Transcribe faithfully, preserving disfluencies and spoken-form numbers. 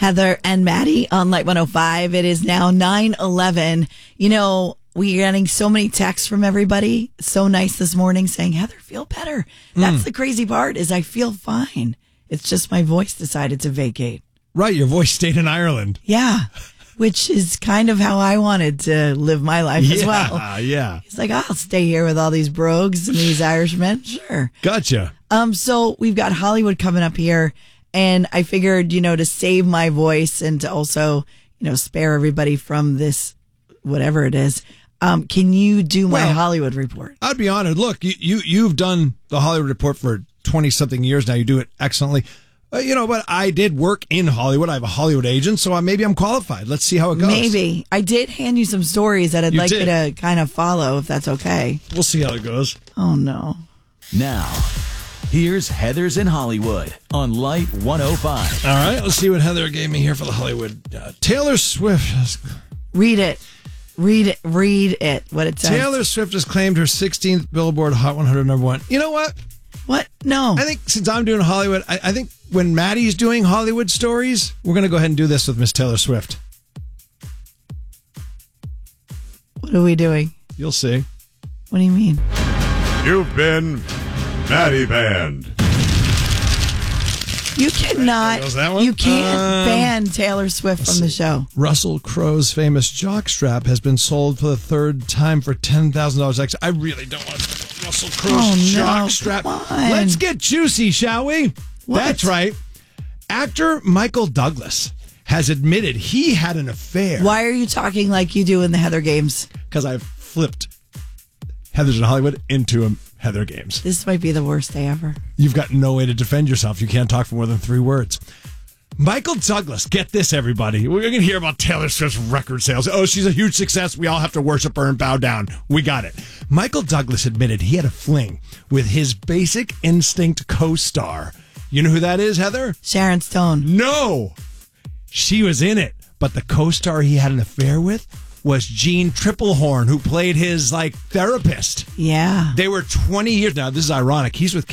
Heather and Maddie on Light one oh five. It is now nine eleven. You know, we're getting so many texts from everybody. So nice this morning saying, Heather, feel better. That's mm. the crazy part is I feel fine. It's just my voice decided to vacate. Right. Your voice stayed in Ireland. Yeah. Which is kind of how I wanted to live my life yeah, as well. Yeah. He's like, I'll stay here with all these brogues and these Irishmen. Sure. Gotcha. Um, so we've got Hollywood coming up here. And I figured, you know, to save my voice and to also, you know, spare everybody from this, whatever it is. Um, can you do my well, Hollywood report? I'd be honored. Look, you, you, you've done the Hollywood report for twenty something years now. You do it excellently. Uh, you know, but I did work in Hollywood. I have a Hollywood agent, so I, maybe I'm qualified. Let's see how it goes. Maybe. I did hand you some stories that I'd you like did. you to kind of follow, if that's okay. We'll see how it goes. Oh, no. Now, here's Heather's in Hollywood on Light one oh five. All right, let's see what Heather gave me here for the Hollywood. Uh, Taylor Swift. Has... Read it. Read it. Read it. What it says. Taylor Swift has claimed her sixteenth Billboard Hot one hundred number one. You know what? What? No. I think since I'm doing Hollywood, I, I think when Maddie's doing Hollywood stories, we're going to go ahead and do this with Miss Taylor Swift. What are we doing? You'll see. What do you mean? You've been Maddie banned. You cannot, you can't um, ban Taylor Swift from the show. Russell Crowe's famous jockstrap has been sold for the third time for ten thousand dollars extra. I really don't want Russell Crowe's oh, jockstrap. No, Let's get juicy, shall we? What? That's right. Actor Michael Douglas has admitted he had an affair. Why are you talking like you do in the Heather games? Because I've flipped Heather's in Hollywood into a Heather games. This might be the worst day ever. You've got no way to defend yourself. You can't talk for more than three words. Michael Douglas, get this, everybody. We're going to hear about Taylor Swift's record sales. Oh, she's a huge success. We all have to worship her and bow down. We got it. Michael Douglas admitted he had a fling with his Basic Instinct co-star. You know who that is, Heather? Sharon Stone. No. She was in it. But the co-star he had an affair with was Gene Triplehorn, who played his, like, therapist. Yeah. They were twenty years now. This is ironic. He's with